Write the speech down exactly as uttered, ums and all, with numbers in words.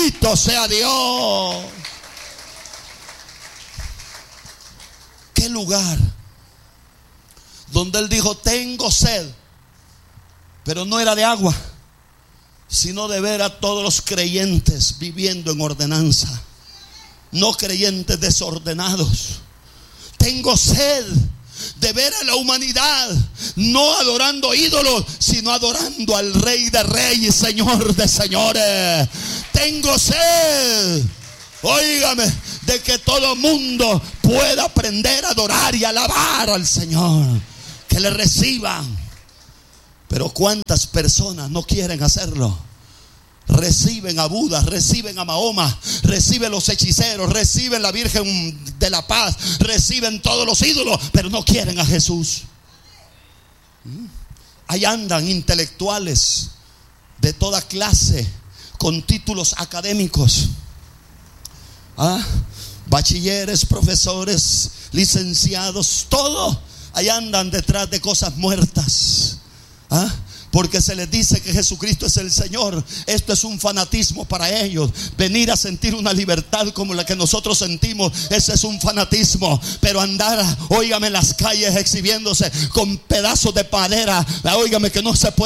Bendito sea Dios. ¿Qué lugar donde él dijo: tengo sed? Pero no era de agua, sino de ver a todos los creyentes viviendo en ordenanza, no creyentes desordenados. Tengo sed de ver a la humanidad no adorando ídolos, sino adorando al Rey de Reyes, Señor de Señores. Tengo sed, óigame, de que todo mundo pueda aprender a adorar y alabar al Señor, que le reciban. Pero ¿cuántas personas no quieren hacerlo? Reciben a Buda, reciben a Mahoma, reciben los hechiceros, reciben la Virgen de la Paz, reciben todos los ídolos, pero no quieren a Jesús. Ahí andan intelectuales de toda clase, con títulos académicos, ¿ah? Bachilleres, profesores, licenciados, todo. Ahí andan detrás de cosas muertas, ¿ah? Porque se les dice que Jesucristo es el Señor. Esto es un fanatismo para ellos. Venir a sentir una libertad como la que nosotros sentimos, ese es un fanatismo. Pero andar, óigame, en las calles exhibiéndose con pedazos de madera, óigame, que no se puede